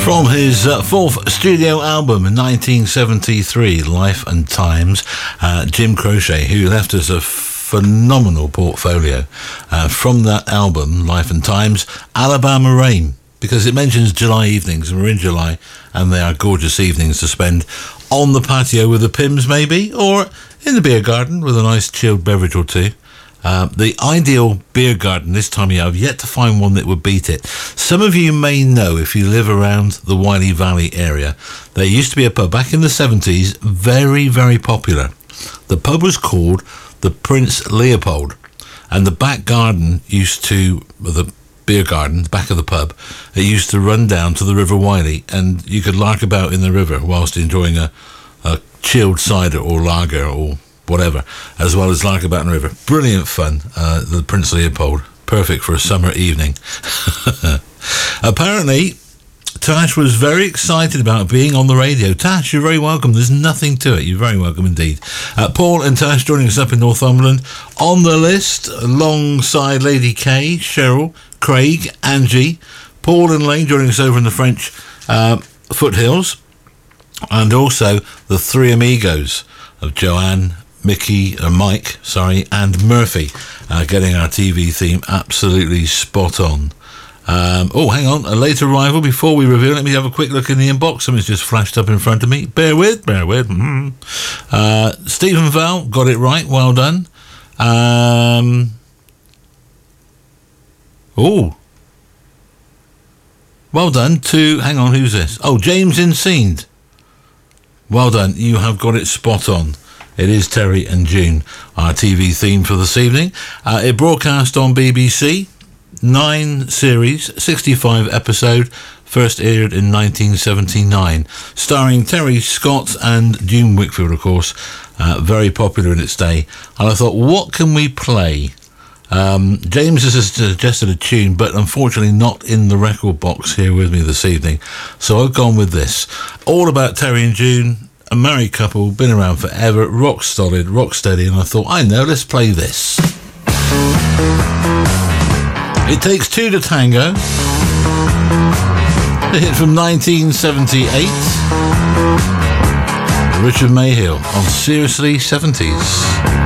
From his fourth studio album in 1973, Life and Times, Jim Croce, who left us a phenomenal portfolio from that album, Life and Times, Alabama Rain, because it mentions July evenings, and we're in July, and they are gorgeous evenings to spend on the patio with the Pims, maybe, or in the beer garden with a nice chilled beverage or two. The ideal beer garden this time of year, I've yet to find one that would beat it. Some of you may know, if you live around the Wiley Valley area, there used to be a pub back in the 70s, very, very popular. The pub was called the Prince Leopold, and the back garden the beer garden, the back of the pub, it used to run down to the River Wiley, and you could lark about in the river whilst enjoying a chilled cider or lager or whatever, as well as lark about in the river. Brilliant fun, the Prince Leopold. Perfect for a summer evening. Apparently, Tash was very excited about being on the radio. Tash, you're very welcome. There's nothing to it. You're very welcome indeed. Paul and Tash joining us up in Northumberland. On the list, alongside Lady K, Cheryl, Craig, Angie, Paul and Lane joining us over in the French foothills. And also the three amigos of Joanne, Mike, and Murphy, getting our TV theme absolutely spot on. Hang on, a late arrival before we reveal. Let me have a quick look in the inbox. Something's just flashed up in front of me. Bear with. Stephen Val got it right. Well done. Well done to, hang on, who's this? Oh, James Inseened. Well done. You have got it spot on. It is Terry and June, our TV theme for this evening. It broadcast on BBC, 9 series, 65 episode, first aired in 1979, starring Terry Scott and June Whitfield, of course, very popular in its day. And I thought, what can we play? James has suggested a tune, but unfortunately not in the record box here with me this evening. So I've gone with this. All about Terry and June, a married couple, been around forever, rock solid, rock steady, and I thought, I know, let's play this. It Takes Two to Tango, a hit from 1978, Richard Mayhill on Seriously 70s.